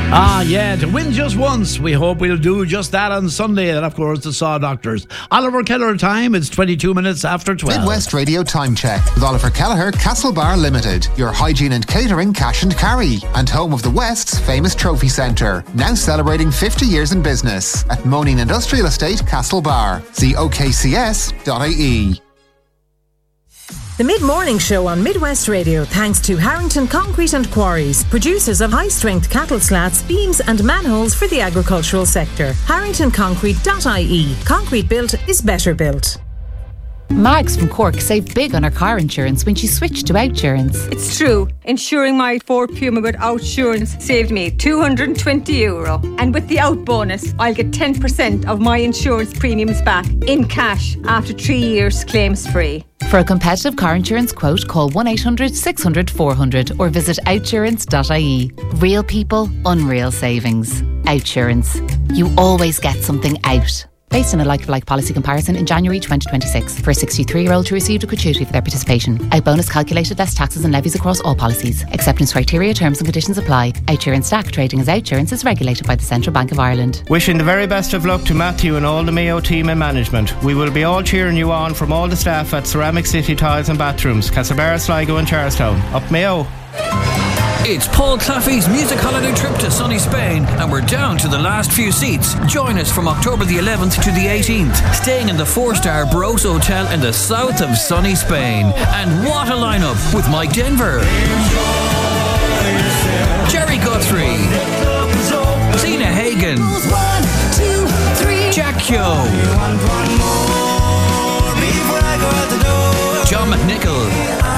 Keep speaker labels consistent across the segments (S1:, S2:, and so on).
S1: To win just once. We hope we'll do just that on Sunday. And of course, the Saw Doctors. Oliver Keller time. It's 22 minutes after 12.
S2: Midwest Radio Time Check with Oliver Kelleher, Castlebar Limited. Your hygiene and catering cash and carry. And home of the West's famous trophy centre. Now celebrating 50 years in business. At Moaning Industrial Estate, Castlebar. See okcs.ie.
S3: The Mid-Morning Show on Midwest Radio, thanks to Harrington Concrete and Quarries, producers of high-strength cattle slats, beams and manholes for the agricultural sector. HarringtonConcrete.ie. Concrete built is better built.
S4: Mags from Cork saved big on her car insurance when she switched to Outsurance.
S5: It's true. Insuring my Ford Puma with Outsurance saved me €220. And with the Out bonus, I'll get 10% of my insurance premiums back in cash after 3 years claims free.
S4: For a competitive car insurance quote, call 1-800-600-400 or visit outsurance.ie. Real people, unreal savings. Outsurance. You always get something out. Based on a like-for-like policy comparison in January 2026 for a 63-year-old who received a gratuity for their participation. Out bonus calculated less taxes and levies across all policies. Acceptance criteria, terms and conditions apply. Outsurance Stack trading as Outsurance is regulated by the Central Bank of Ireland.
S6: Wishing the very best of luck to Matthew and all the Mayo team and management. We will be all cheering you on from all the staff at Ceramic City Tiles and Bathrooms, Castlebar, Sligo and Charlestown. Up Mayo!
S7: It's Paul Claffey's music holiday trip to sunny Spain, and we're down to the last few seats. Join us from October the 11th to the 18th, staying in the 4-star Baros Hotel in the south of sunny Spain. And what a lineup with Mike Denver, Jerry Guthrie, Zena Hagen, Jack Kyo, John McNichol,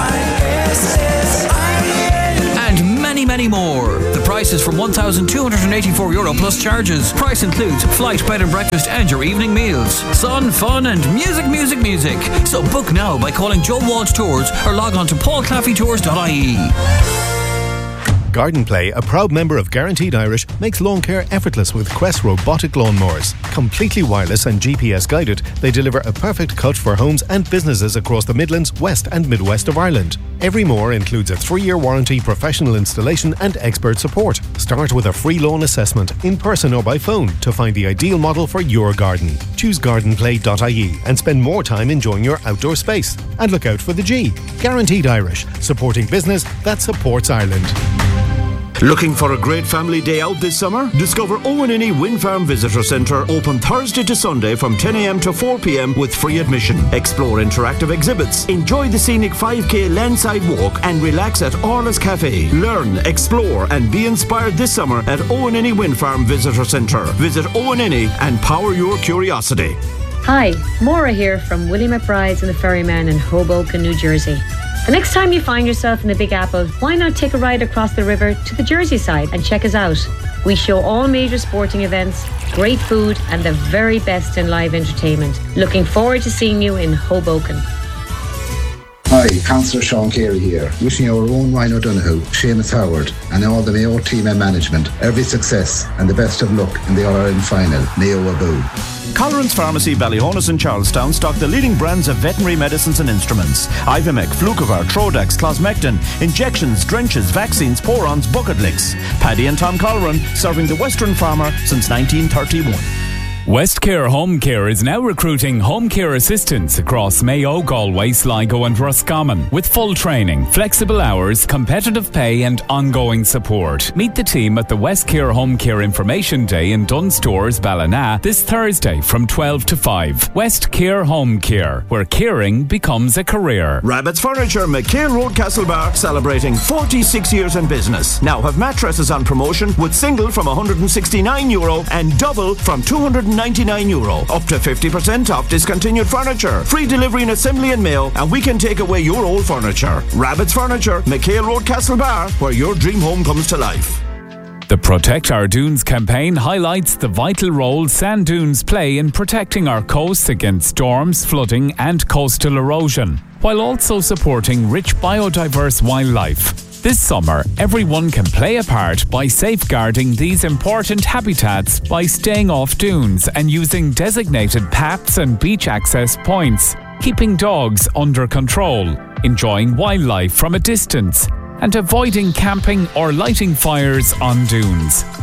S7: many more. The price is from €1,284 plus charges. Price includes flight, bed and breakfast and your evening meals. Sun, fun and music. So book now by calling Joe Walsh Tours or log on to paulclaffeytours.ie.
S8: Garden Play, a proud member of Guaranteed Irish, makes lawn care effortless with Quest robotic lawnmowers. Completely wireless and GPS guided, they deliver a perfect cut for homes and businesses across the Midlands, West and Midwest of Ireland. Every mower includes a 3-year warranty, professional installation and expert support. Start with a free lawn assessment, in person or by phone, to find the ideal model for your garden. Choose gardenplay.ie and spend more time enjoying your outdoor space. And look out for the G. Guaranteed Irish, supporting business that supports Ireland.
S9: Looking for a great family day out this summer? Discover Owenini Wind Farm Visitor Centre, open Thursday to Sunday from 10 a.m. to 4 p.m. with free admission. Explore interactive exhibits, enjoy the scenic 5k landside walk and relax at Orla's Cafe. Learn, explore and be inspired this summer at Owenini Wind Farm Visitor Centre. Visit Owenini and power your curiosity.
S10: Hi, Maura here from Willie McBride's and the Ferryman in Hoboken, New Jersey. The next time you find yourself in the Big Apple, why not take a ride across the river to the Jersey side and check us out? We show all major sporting events, great food and the very best in live entertainment. Looking forward to seeing you in Hoboken.
S11: Hi, Councillor Sean Carey here. Wishing our own Ryan O'Donoghue, Seamus Howard and all the Mayo team and management every success and the best of luck in the All-Ireland final. Mayo Abu.
S9: Colleran's Pharmacy, Ballyhonus and Charlestown stock the leading brands of veterinary medicines and instruments. Ivomec, Flucovar, Trodax, Closmectin, injections, drenches, vaccines, porons, bucket licks. Paddy and Tom Colleran, serving the Western farmer since 1931.
S12: Westcare Home Care is now recruiting home care assistants across Mayo, Galway, Sligo and Roscommon with full training, flexible hours, competitive pay and ongoing support. Meet the team at the Westcare Home Care Information Day in Dunstores, Ballina this Thursday from 12 to 5. Westcare Home Care, where caring becomes a career.
S9: Rabbit's Furniture, McHale Road, Castlebar, celebrating 46 years in business. Now have mattresses on promotion with single from €169 and double from €299, up to 50% off discontinued furniture. Free delivery and assembly in Mayo, and we can take away your old furniture. Rabbit's Furniture, McHale Road, Castlebar, where your dream home comes to life.
S12: The Protect Our Dunes campaign highlights the vital role sand dunes play in protecting our coasts against storms, flooding and coastal erosion, while also supporting rich biodiverse wildlife. This summer, everyone can play a part by safeguarding these important habitats by staying off dunes and using designated paths and beach access points, keeping dogs under control, enjoying wildlife from a distance, and avoiding camping or lighting fires on dunes.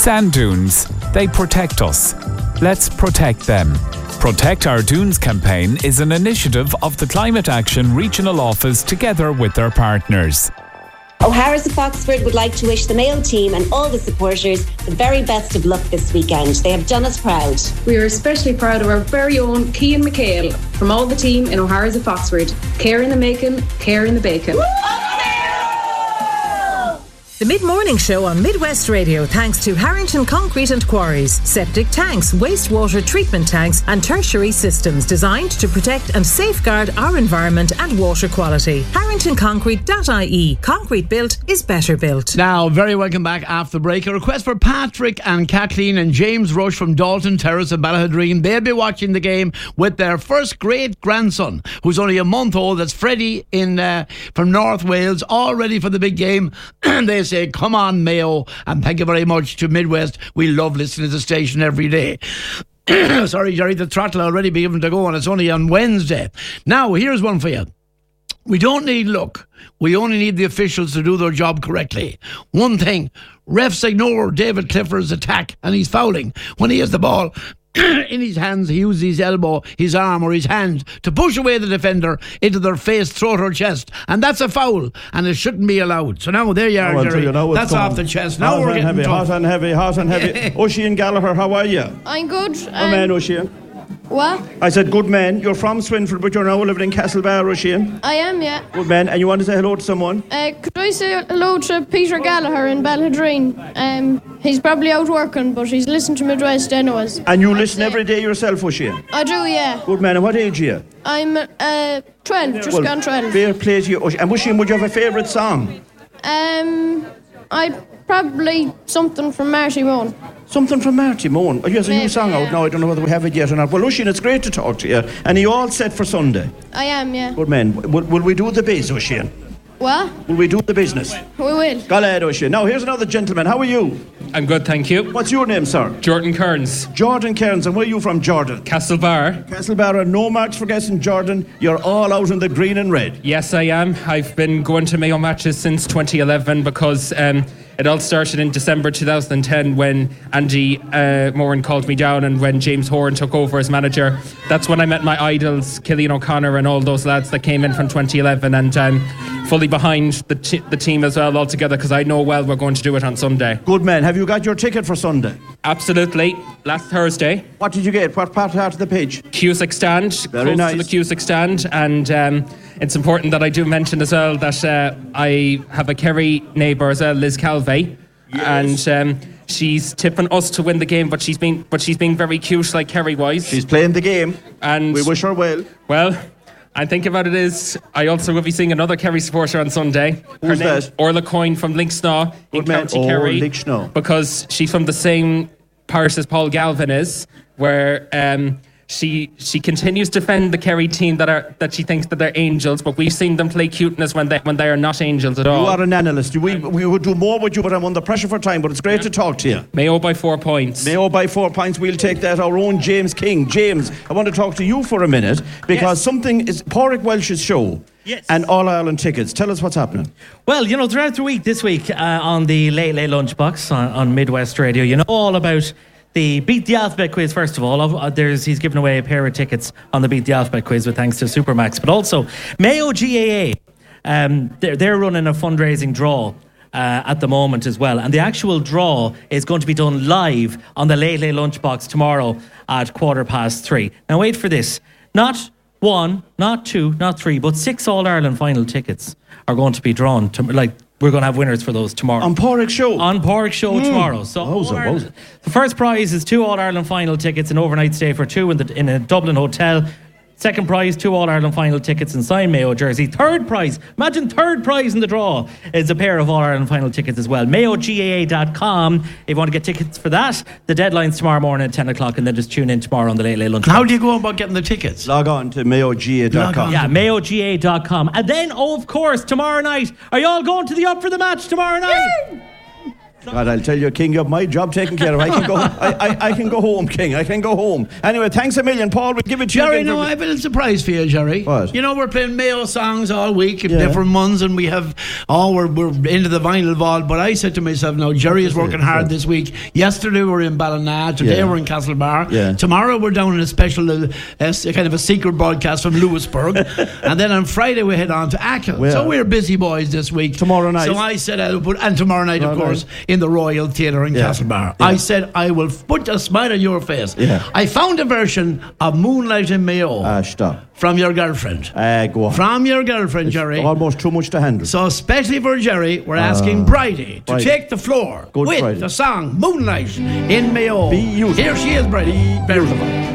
S12: Sand dunes, they protect us. Let's protect them. Protect Our Dunes campaign is an initiative of the Climate Action Regional Office together with their partners.
S13: O'Hara's of Foxford would like to wish the Mayo team and all the supporters the very best of luck this weekend. They have done us proud.
S14: We are especially proud of our very own Cian McHale from all the team in O'Hara's of Foxford. Care in the making, care in the bacon.
S3: The Mid-Morning Show on Midwest Radio thanks to Harrington Concrete and Quarries, septic tanks, wastewater treatment tanks and tertiary systems designed to protect and safeguard our environment and water quality. HarringtonConcrete.ie. Concrete built is better built.
S1: Now, very welcome back after the break. A request for Patrick and Kathleen and James Rush from Dalton Terrace in Ballahadreen. They'll be watching the game with their first great-grandson, who's only a month old. That's Freddie from North Wales, all ready for the big game. They say, come on, Mayo, and thank you very much to Midwest. We love listening to the station every day. Sorry, Jerry, the throttle already be given to go, and it's only on Wednesday. Now, here's one for you. We don't need luck. We only need the officials to do their job correctly. One thing, refs ignore David Clifford's attack, and he's fouling. When he has the ball in his hands, he uses his elbow, his arm or his hand to push away the defender into their face, throat or chest, and that's a foul, and it shouldn't be allowed. So now there you are, Jerry. That's off the chest. Now we're getting tough.
S15: Hot and heavy. Oisin Gallagher, how are you?
S16: I'm good.
S15: Good man, Oisin.
S16: What?
S15: I said good man. You're from Swinford, but you're now living in Castlebar, Oisin.
S16: I am, yeah.
S15: Good man. And you want to say hello to someone?
S16: Could I say hello to Peter Gallagher in Ballahadreen? He's probably out working, but he's listening to Midwest anyways.
S15: And you listen every day yourself, Oisin?
S16: I do, yeah.
S15: Good man. And what age are you?
S16: I'm 12, just gone 12.
S15: Fair play to you, Oisin. And Oisin, would you have a favourite song?
S16: I'd probably something from Marty Moan.
S15: Something from Marty Moan. Oh, you have a new song out now. I don't know whether we have it yet or not. Well, Oisin, it's great to talk to you. And are you all set for Sunday?
S16: I am, yeah.
S15: Good man. Will we do the biz, Oisin?
S16: What?
S15: Will we do the business?
S16: We will.
S15: Go ahead, Oisin. Now, here's another gentleman. How are you?
S17: I'm good, thank you.
S15: What's your name, sir?
S17: Jordan Kearns.
S15: Jordan Kearns. And where are you from, Jordan?
S17: Castlebar.
S15: Castlebar. And no marks for guessing, Jordan. You're all out in the green and red.
S17: Yes, I am. I've been going to Mayo matches since 2011 because it all started in December 2010 when Andy Moran called me down, and when James Horan took over as manager. That's when I met my idols, Cillian O'Connor and all those lads that came in from 2011, and I'm fully behind the team as well altogether, because I know well we're going to do it on Sunday.
S15: Good man. Have you got your ticket for Sunday?
S17: Absolutely. Last Thursday.
S15: What did you get? What part of the pitch?
S17: Cusack stand.
S15: Very
S17: close
S15: nice.
S17: to the Cusack stand, and it's important that I do mention as well that I have a Kerry neighbour as well, Liz Calvey, yes. And she's tipping us to win the game, but she's being very cute, like Kerry-wise.
S15: She's playing the game,
S17: and
S15: we wish her well.
S17: Well, I think about it is I also will be seeing another Kerry supporter on Sunday.
S15: Who's that?
S17: Orla Coyne from Linksnaw in County Kerry.
S15: Linksnaw.
S17: Because she's from the same parish as Paul Galvin is, where she continues to defend the Kerry team that she thinks that they're angels, but we've seen them play cuteness when they are not angels at all.
S15: You are an analyst. We would do more with you, but I'm under pressure for time. But it's great to talk to you.
S17: Mayo by 4 points.
S15: Mayo by 4 points. We'll take that. Our own James King. James, I want to talk to you for a minute because something is Pádraig Welsh's show.
S18: Yes.
S15: And All Ireland tickets. Tell us what's happening.
S18: Well, throughout the week, this week on the Late Lunchbox on Midwest Radio, all about the Beat the Alphabet quiz. First of all, he's given away a pair of tickets on the Beat the Alphabet quiz with thanks to Supermax. But also, Mayo GAA, they're running a fundraising draw at the moment as well. And the actual draw is going to be done live on the Late Lunchbox tomorrow at 3:15. Now, wait for this. Not 1, not 2, not 3, but 6 All-Ireland final tickets are going to be drawn. We're going to have winners for those tomorrow.
S15: On Pádraig's show?
S18: On Pádraig's show tomorrow. So the first prize is 2 All-Ireland final tickets, an overnight stay for 2 in a Dublin hotel. Second prize, 2 All-Ireland final tickets and signed Mayo jersey. Third prize, imagine third prize in the draw, is a pair of All-Ireland final tickets as well. MayoGAA.com if you want to get tickets for that. The deadline's tomorrow morning at 10 o'clock, and then just tune in tomorrow on the Late Lunch.
S1: How do you go about getting the tickets?
S15: Log on to MayoGAA.com.
S18: Yeah, MayoGAA.com. And then, of course, tomorrow night, are you all going to the Up for the Match tomorrow night?
S15: God, I'll tell you, King, you have my job taken care of. I can go. I can go home, King. I can go home. Anyway, thanks a million, Paul. We'll give it to you.
S1: Jerry, no, I have a little surprise for you, Jerry.
S15: What?
S1: You know, we're playing Mayo songs all week in different months, and we're into the vinyl vault. But I said to myself, no, Jerry is working hard this week. Yesterday we were in Ballina. Today we're in Castlebar.
S15: Yeah.
S1: Tomorrow we're down in a special, kind of a secret broadcast from Lewisburg, and then on Friday we head on to Achill.
S15: Well,
S1: so we're busy boys this week.
S15: Tomorrow night.
S1: So I said I would put, and tomorrow night, of course, in the Royal Theatre in Castlebar.
S15: Yeah.
S1: I said I will put a smile on your face.
S15: Yeah.
S1: I found a version of Moonlight in Mayo.
S15: Stop.
S1: From your girlfriend.
S15: Go on.
S1: From your girlfriend, Jerry.
S15: Almost too much to handle.
S1: So especially for Jerry, we're asking Bridie to take the floor
S15: Good
S1: with
S15: Bridie.
S1: the song Moonlight in Mayo.
S15: Be useful.
S1: Here she is, Bridie.
S15: Beautiful.